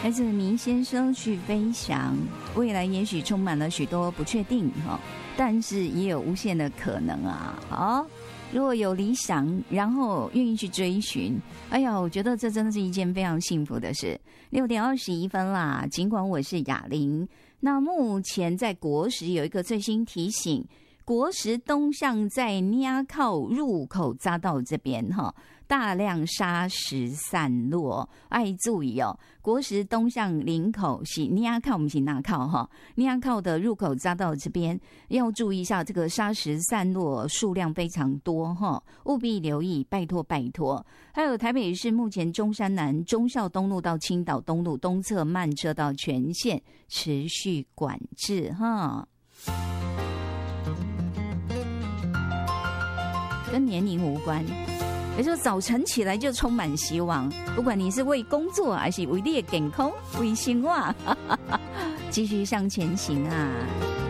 来自明先生去飞翔，未来也许充满了许多不确定哈，但是也有无限的可能啊。好，如果有理想，然后愿意去追寻，哎呀，我觉得这真的是一件非常幸福的事。6:21啦，尽管我是哑铃，那目前在国时有一个最新提醒，国时东向在捏靠入口匝道这边哈，大量砂石散落，爱注意哦。国时东向林口是捏靠，不是那靠哈，捏靠的入口匝道这边要注意一下，这个砂石散落数量非常多哈，务必留意，拜托拜托。还有台北市目前中山南忠孝东路到青岛东路东侧慢车道全线持续管制哈。跟年龄无关，也就是早晨起来就充满希望，不管你是为工作还是为你的健康为生活，继续向前行啊。